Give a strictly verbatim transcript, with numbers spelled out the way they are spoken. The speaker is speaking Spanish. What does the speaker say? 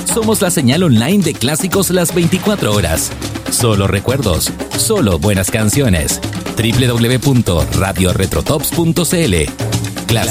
Somos la señal online de clásicos las veinticuatro horas. Solo recuerdos, solo buenas canciones. doble u doble u doble u punto radio retrotops punto c l